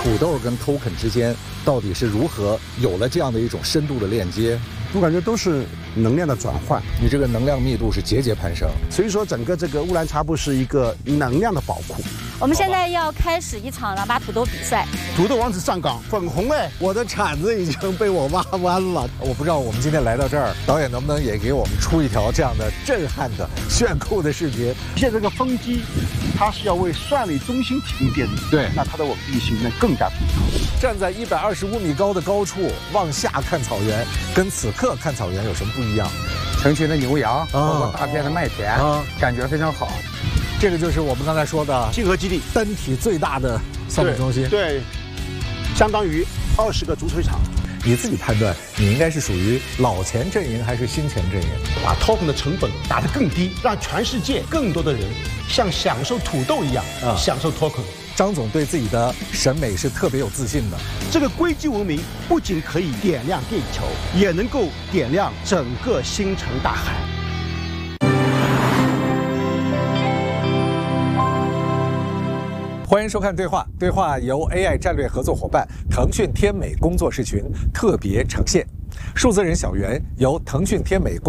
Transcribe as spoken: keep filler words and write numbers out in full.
土豆跟 token 之间到底是如何有了这样的一种深度的链接？ 我感觉都是能量的转换， 你这个能量密度是节节攀升， 所以说整个这个乌兰察布是一个能量的宝库。 我们现在要开始一场狼拔土豆比赛， 土豆王子上岗，粉红哎，我的铲子已经被我挖弯了。 我不知道我们今天来到这儿，导演能不能也给我们出一条这样的震撼的、炫酷的视频？ 现在这个风机，它是要为算力中心提供电力， 对， 那它的稳定性能更加提高。 站在一百二十五米高的高处往下看草原，跟此刻看草原有什么不一样？ 成群的牛羊，包括大片的麦田，啊、感觉非常好。 这个就是我们刚才说的星河基地， 单体最大的项目中心， 对，对相当于二十个足球场。 你自己判断，你应该是属于老钱阵营还是新钱阵营？ 把 token 的成本打得更低，让全世界更多的人像享受土豆一样、啊、享受 token。 张总对自己的审美是特别有自信的。 这个硅基文明不仅可以点亮地球，也能够点亮整个星辰大海。 欢迎收看《对话》，对话由 A I 战略合作伙伴腾讯天美工作室群特别呈现。数字人小袁由腾讯天美工